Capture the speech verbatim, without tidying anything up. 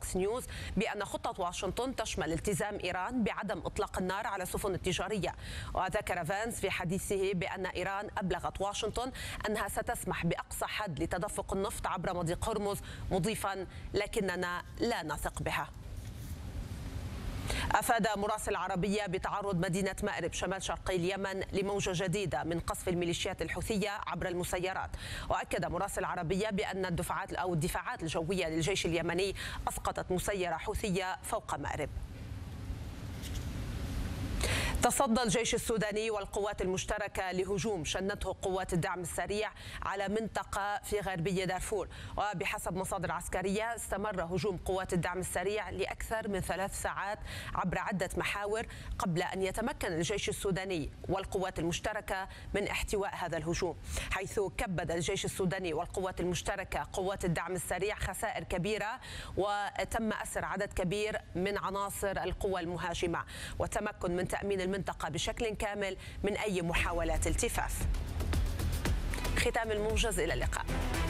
فوكس نيوز بأن خطة واشنطن تشمل التزام إيران بعدم إطلاق النار على السفن التجارية. وذكر فانس في حديثه بأن إيران أبلغت واشنطن أنها ستسمح بأقصى حد لتدفق النفط عبر مضيق هرمز، مضيفا لكننا لا نثق بها. أفاد مراسل العربية بتعرض مدينة مأرب شمال شرقي اليمن لموجة جديدة من قصف الميليشيات الحوثية عبر المسيرات. وأكد مراسل العربية بأن الدفاعات أو الدفاعات الجوية للجيش اليمني أسقطت مسيرة حوثية فوق مأرب. تصدى الجيش السوداني والقوات المشتركة لهجوم شنته قوات الدعم السريع على منطقة في غربية دارفور. وبحسب مصادر عسكرية استمر هجوم قوات الدعم السريع لأكثر من ثلاث ساعات عبر عدة محاور قبل أن يتمكن الجيش السوداني والقوات المشتركة من احتواء هذا الهجوم، حيث كبد الجيش السوداني والقوات المشتركة قوات الدعم السريع خسائر كبيرة، وتم أسر عدد كبير من عناصر القوى المهاجمة وتمكن من تأمين المنطقة بشكل كامل من أي محاولات التفاف. ختام الموجز، إلى اللقاء.